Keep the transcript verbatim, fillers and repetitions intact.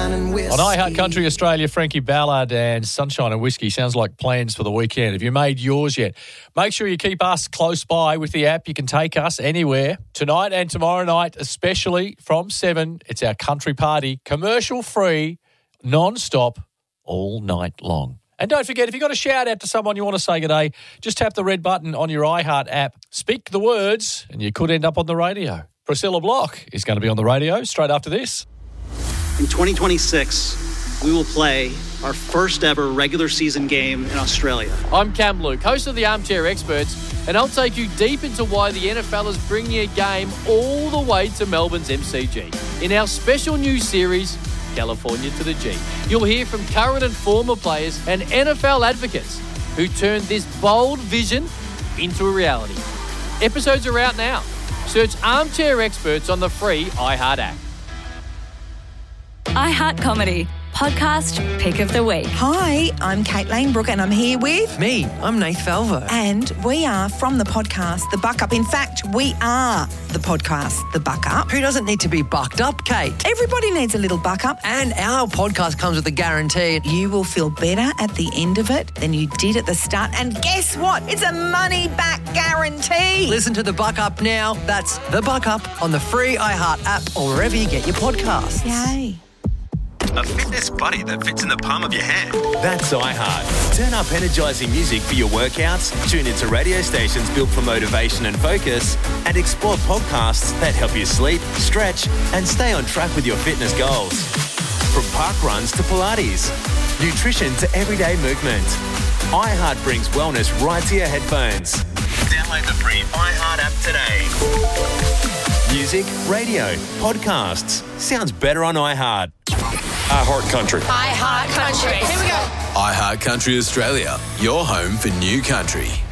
sunshine and whiskey. On iHeart Country Australia, Frankie Ballard and Sunshine and Whiskey sounds like plans for the weekend. Have you made yours yet? Make sure you keep us close by with the app. You can take us anywhere. Tonight and tomorrow night, especially from seven, it's our country party, commercial-free, non-stop, all night long. And don't forget, if you've got a shout out to someone you want to say good day, just tap the red button on your iHeart app. Speak the words, and you could end up on the radio. Priscilla Block is going to be on the radio straight after this. In twenty twenty-six, we will play our first ever regular season game in Australia. I'm Cam Luke, host of the Armchair Experts, and I'll take you deep into why the N F L is bringing a game all the way to Melbourne's M C G. In our special new series, California to the G, you'll hear from current and former players and N F L advocates who turned this bold vision into a reality. Episodes are out now. Search Armchair Experts on the free iHeart app. iHeart Comedy, podcast pick of the week. Hi, I'm Kate Lanebrook and I'm here with... Me, I'm Nath Falvo. And we are from the podcast The Buck Up. In fact, we are the podcast The Buck Up. Who doesn't need to be bucked up, Kate? Everybody needs a little buck up. And our podcast comes with a guarantee. You will feel better at the end of it than you did at the start. And guess what? It's a money-back guarantee. Listen to The Buck Up now. That's The Buck Up on the free iHeart app or wherever you get your podcasts. Yay. A fitness buddy that fits in the palm of your hand. That's iHeart. Turn up energising music for your workouts, tune into radio stations built for motivation and focus, and explore podcasts that help you sleep, stretch, and stay on track with your fitness goals. From park runs to Pilates, nutrition to everyday movement, iHeart brings wellness right to your headphones. Download the free iHeart app today. Music, radio, podcasts. Sounds better on iHeart. iHeart Country. iHeart Country. Here we go. iHeart Country Australia, your home for new country.